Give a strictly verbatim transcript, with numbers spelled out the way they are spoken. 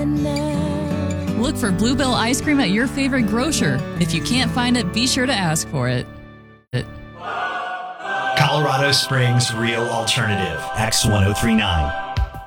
Look for Bluebell ice cream at your favorite grocer. If you can't find it, be sure to ask for it. Colorado Springs Real Alternative, X ten thirty-nine.